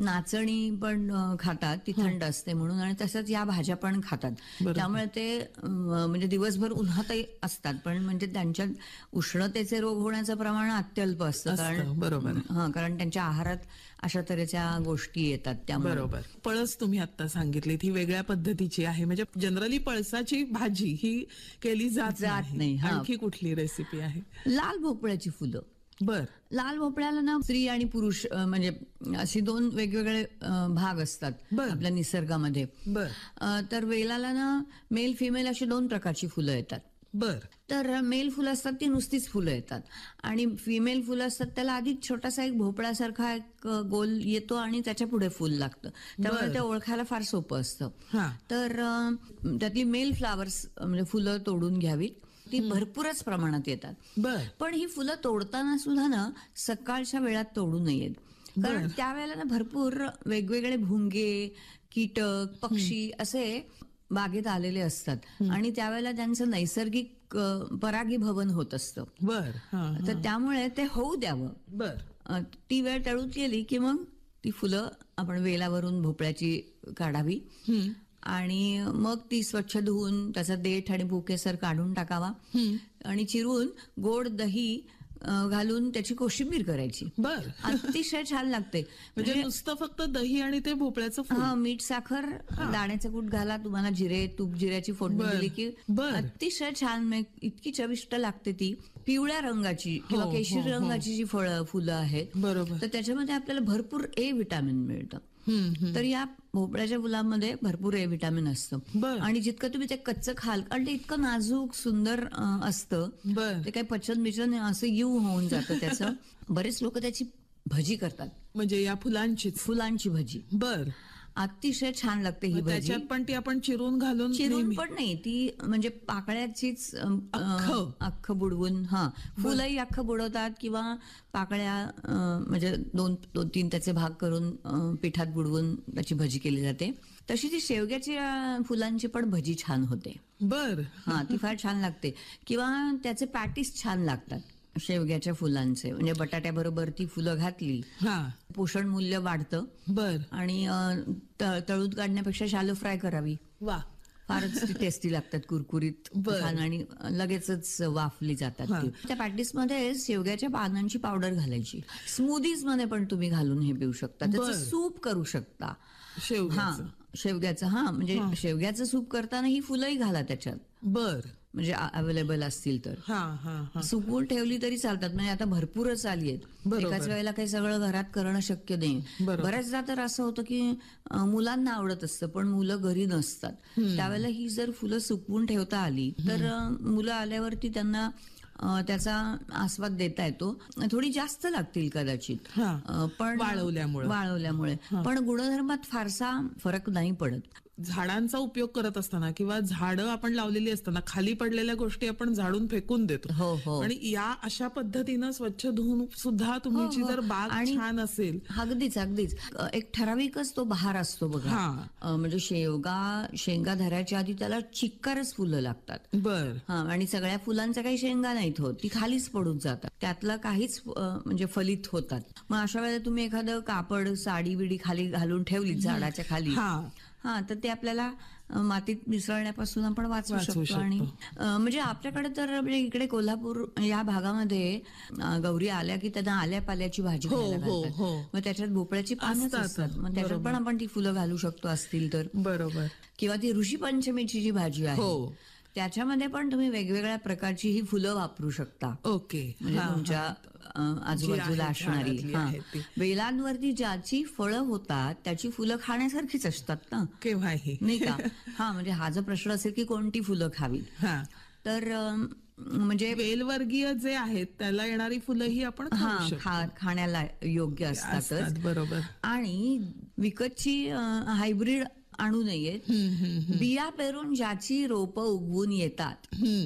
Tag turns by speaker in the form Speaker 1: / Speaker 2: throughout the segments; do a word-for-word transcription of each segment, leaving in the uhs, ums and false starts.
Speaker 1: नाचणी पण अ, खातात, ती थंड असते म्हणून, आणि तसंच या भाज्या पण खातात.
Speaker 2: बरोबर.
Speaker 1: त्यामुळे ते अ, म्हणजे दिवसभर उन्हातही असतात, पण म्हणजे त्यांच्या उष्णतेचे रोग होण्याचं प्रमाण अत्यल्प असतं.
Speaker 2: असतं,
Speaker 1: कारण
Speaker 2: बरोबर.
Speaker 1: हा कारण त्यांच्या आहारात अशा तऱ्हेच्या गोष्टी येतात त्यामुळे.
Speaker 2: बरोबर. पळस तुम्ही आता सांगितली ती वेगळ्या पद्धतीची आहे, म्हणजे जनरली पळसाची भाजी ही केली जात
Speaker 1: जात नाही, हा.
Speaker 2: आणखी कुठली रेसिपी आहे?
Speaker 1: लाल भोपळ्याची फुलं.
Speaker 2: बर.
Speaker 1: लाल भोपळ्याला ना स्त्री आणि पुरुष अ, म्हणजे अशी दोन वेगवेगळे अ, भाग असतात
Speaker 2: बर.
Speaker 1: आपल्या निसर्गामध्ये.
Speaker 2: बर.
Speaker 1: अ, तर वेलाला ना मेल फिमेल अशी दोन प्रकारची फुलं येतात.
Speaker 2: बर.
Speaker 1: तर मेल फुलं असतात ती नुसतीच फुलं येतात, आणि फिमेल फुलं असतात त्याला आधी छोटासा एक भोपळ्यासारखा एक गोल येतो आणि त्याच्या पुढे फूल लागतं, त्यामुळे
Speaker 2: बर.
Speaker 1: ते ओळखायला फार सोपं असतं.
Speaker 2: हा.
Speaker 1: तर अ, त्यातली मेल फ्लावर्स म्हणजे फुलं तोडून घ्यावीत. ती भरपूरच प्रमाणात येतात.
Speaker 2: बर.
Speaker 1: पण ही फुलं तोडताना सुद्धा ना सकाळच्या वेळात तोडू नयेत, कारण
Speaker 2: बर.
Speaker 1: त्यावेळेला ना भरपूर वेगवेगळे भुंगे, कीटक, पक्षी असे बागेत आलेले असतात, आणि त्यावेळेला त्यांचं नैसर्गिक अ, परागीभवन होत असतं.
Speaker 2: बर. हा, हा.
Speaker 1: तर त्यामुळे ते होऊ द्यावं.
Speaker 2: बर.
Speaker 1: अ, ती वेळ टळून गेली की मग ती फुलं आपण वेलावरून भोपळ्याची काढावी,
Speaker 2: हम्म.
Speaker 1: आणि मग ती स्वच्छ धुवून त्याचा देठ आणि भुकेसर काढून टाकावा, आणि चिरून गोड दही अ, घालून त्याची कोशिंबीर करायची.
Speaker 2: बर.
Speaker 1: अतिशय छान लागते.
Speaker 2: म्हणजे नुसतं फक्त दही आणि ते भोपळ्याचं फूल.
Speaker 1: हा, मीठ साखर दाण्याचं कूट घाला, तुम्हाला जिरे तूप जिऱ्याची फोडणी
Speaker 2: बर.
Speaker 1: दिली की
Speaker 2: बर.
Speaker 1: अतिशय छान, म्हणजे इतकी चविष्ट लागते ती. पिवळ्या रंगाची किंवा
Speaker 2: हो,
Speaker 1: केशरी
Speaker 2: हो, हो.
Speaker 1: रंगाची जी फळं फुलं आहेत,
Speaker 2: बरोबर.
Speaker 1: तर त्याच्यामध्ये आपल्याला भरपूर ए व्हिटॅमिन मिळतं.
Speaker 2: हम्म, हम्म.
Speaker 1: तर या भोपळ्याच्या फुलांमध्ये भरपूर ए व्हिटॅमिन असतं,
Speaker 2: बर.
Speaker 1: आणि जितकं तुम्ही ते कच्चं खाल, कारण ते इतकं नाजूक सुंदर अ, असतं,
Speaker 2: बर.
Speaker 1: ते काही पचन बिचन असं यू होऊन जातं त्याचं. बरेच लोक त्याची भजी करतात,
Speaker 2: म्हणजे या फुलांचीच.
Speaker 1: फुलांची भजी.
Speaker 2: बर.
Speaker 1: अतिशय छान लागते ही
Speaker 2: मग
Speaker 1: भजी.
Speaker 2: त्याच्यात पण ती आपण चिरून घालून
Speaker 1: चिरून
Speaker 2: नेहमी-
Speaker 1: पण नाही, ती म्हणजे पाकळ्याचीच अं,
Speaker 2: अख्खं?
Speaker 1: अख्खं बुडवून, हा, फुलंही अख्खं बुडवतात किंवा पाकळ्या अं, म्हणजे दोन दोन तीन त्याचे भाग करून अं, पिठात बुडवून त्याची भजी केली जाते. तशी ती शेवग्याची अं, फुलांची पण भजी छान होते.
Speaker 2: बर.
Speaker 1: हा, ती फार छान लागते. किंवा त्याचे पॅटीस छान लागतात शेवग्याच्या फुलांचे, म्हणजे बटाट्याबरोबर ती फुलं घातली,
Speaker 2: हा.
Speaker 1: पोषण मूल्य वाढतं.
Speaker 2: बर.
Speaker 1: आणि अं, त- तळून काढण्यापेक्षा शालो फ्राय करावी,
Speaker 2: वा.
Speaker 1: फारच ती टेस्टी लागतात, कुरकुरीत
Speaker 2: बर.
Speaker 1: छान, आणि लगेचच वाफली जातात
Speaker 2: हा.
Speaker 1: ती. त्या पॅटीसमध्ये शेवग्याच्या पानांची पावडर घालायची. स्मूदीज मध्ये पण तुम्ही घालून हे पिऊ शकता, त्याचं
Speaker 2: बर.
Speaker 1: सूप करू शकता. हा,
Speaker 2: शेवग्याचं.
Speaker 1: शेवग्याचं, हा, म्हणजे
Speaker 2: हा.
Speaker 1: शेवग्याचं सूप करताना ही फुलंही घाला त्याच्यात,
Speaker 2: बर.
Speaker 1: म्हणजे अवेलेबल असतील तर.
Speaker 2: हा, हा, हा.
Speaker 1: सुकवून ठेवली तरी चालतात, म्हणजे आता भरपूरच आली आहेत.
Speaker 2: बरोबर.
Speaker 1: एकाच वेळेला काही सगळं घरात करणं शक्य नाही.
Speaker 2: बरोबर.
Speaker 1: बऱ्याचदा तर असं होतं की अं, मुलांना आवडत असतं पण मुलं घरी नसतात, त्यावेळेला ही जर फुलं सुकवून ठेवता आली तर अं, मुलं आल्यावरती त्यांना अं, त्याचा आस्वाद देता येतो. थोडी जास्त लागतील कदाचित,
Speaker 2: हा.
Speaker 1: अं, पण
Speaker 2: वाळवल्यामुळे.
Speaker 1: वाळवल्यामुळे पण गुणधर्मात फारसा फरक नाही पडत.
Speaker 2: झाडांचा उपयोग करत असताना किंवा झाडं आपण लावलेली असताना खाली पडलेल्या गोष्टी आपण झाडून फेकून देतो.
Speaker 1: हो, हो.
Speaker 2: आणि या अशा पद्धतीनं स्वच्छ धुवून सुद्धा तुमची
Speaker 1: हो, हो.
Speaker 2: जर बाग
Speaker 1: आणि
Speaker 2: छान असेल.
Speaker 1: अगदीच अगदीच अ, एक ठराविकच तो बहार असतो बघा.
Speaker 2: हा.
Speaker 1: अ, म्हणजे शेवगा शेंगा धरायच्या आधी त्याला चिक्कारच फुलं लागतात.
Speaker 2: बर.
Speaker 1: हा, आणि सगळ्या फुलांच्या काही शेंगा नाहीत होत, ती खालीच पडून जातात, त्यातलं काहीच अ, म्हणजे फलित होतात. मग अशा वेळेला तुम्ही एखादं कापड साडी बिडी खाली घालून ठेवली झाडाच्या खाली,
Speaker 2: हा.
Speaker 1: हा, तर ते आपल्याला अ, मातीत मिसळण्यापासून आपण वाचवू
Speaker 2: वाचवू
Speaker 1: शकतो.
Speaker 2: शकतो.
Speaker 1: आणि अ, म्हणजे आपल्याकडे तर म्हणजे इकडे कोल्हापूर या भागामध्ये अ, गौरी आल्या की त्यांना आल्या पाल्याची भाजी
Speaker 2: हो,
Speaker 1: खायला
Speaker 2: हो,
Speaker 1: घालतात.
Speaker 2: हो.
Speaker 1: मग त्याच्यात भोपळ्याची पानच
Speaker 2: असतात.
Speaker 1: असतात, मग त्याच्यात
Speaker 2: बरोबर.
Speaker 1: पण आपण ती फुलं घालू शकतो असतील तर.
Speaker 2: बरोबर.
Speaker 1: किंवा ती ऋषी पंचमीची जी भाजी आहे
Speaker 2: हो.
Speaker 1: त्याच्यामध्ये पण तुम्ही वेगवेगळ्या प्रकारची ही फुलं वापरू शकता.
Speaker 2: ओके.
Speaker 1: म्हणजे
Speaker 2: हा,
Speaker 1: तुमच्या
Speaker 2: हा.
Speaker 1: अ, आजूबाजूला
Speaker 2: आहेत,
Speaker 1: असणारी.
Speaker 2: झाडातली
Speaker 1: हा,
Speaker 2: आहेत ती.
Speaker 1: वेलांवरती ज्याची फळं होतात त्याची फुलं खाण्यासारखीच असतात ना,
Speaker 2: केव्हाही.
Speaker 1: नाही का? हा, म्हणजे हा जो प्रश्न असेल की कोणती फुलं खावी,
Speaker 2: हा.
Speaker 1: तर अम, म्हणजे
Speaker 2: वेलवर्गीय जे आहेत त्याला येणारी फुलं ही आपण खाऊ
Speaker 1: हा,
Speaker 2: शकतो.
Speaker 1: खा खाण्याला योग्य
Speaker 2: असतात.
Speaker 1: असतातच.
Speaker 2: बरोबर.
Speaker 1: आणि विकतची हायब्रिड आणू नयेत. बिया पेरून ज्याची रोपं उगवून येतात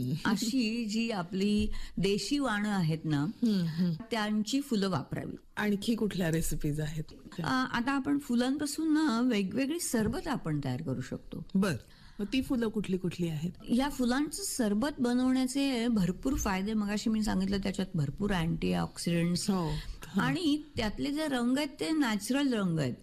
Speaker 1: अशी जी आपली देशी वाणं आहेत ना, त्यांची फुलं वापरावी.
Speaker 2: आणखी कुठल्या रेसिपीज आहेत?
Speaker 1: अ, आता आपण फुलांपासून ना वेगवेगळी सरबत आपण तयार करू शकतो.
Speaker 2: बर. मग ती फुलं कुठली कुठली आहेत?
Speaker 1: या फुलांचं सरबत बनवण्याचे भरपूर फायदे मगाशी मी सांगितलं, त्याच्यात भरपूर अँटी ऑक्सिडंट्स,
Speaker 2: हो.
Speaker 1: आणि त्यातले जे रंग आहेत ते नॅचरल रंग आहेत.